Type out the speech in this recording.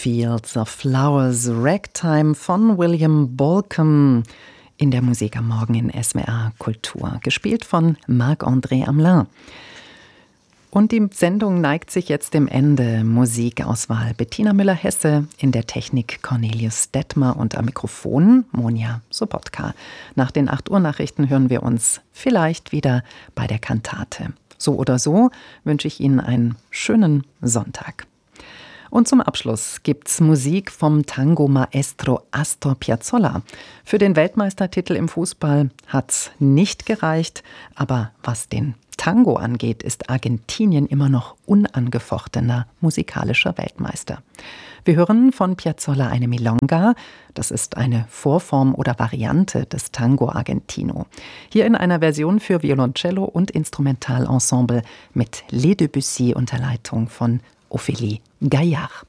Fields of Flowers, Ragtime von William Bolcom in der Musik am Morgen in SWR Kultur, gespielt von Marc-André Hamelin. Und die Sendung neigt sich jetzt dem Ende. Musikauswahl Bettina Müller-Hesse, in der Technik Cornelius Detmer und am Mikrofon Monja Sobotka. Nach den 8 Uhr Nachrichten hören wir uns vielleicht wieder bei der Kantate. So oder so wünsche ich Ihnen einen schönen Sonntag. Und zum Abschluss gibt's Musik vom Tango-Maestro Astor Piazzolla. Für den Weltmeistertitel im Fußball hat's nicht gereicht, aber was den Tango angeht, ist Argentinien immer noch unangefochtener musikalischer Weltmeister. Wir hören von Piazzolla eine Milonga. Das ist eine Vorform oder Variante des Tango Argentino. Hier in einer Version für Violoncello und Instrumentalensemble mit Les Debussy unter Leitung von Ophélie Gaillard.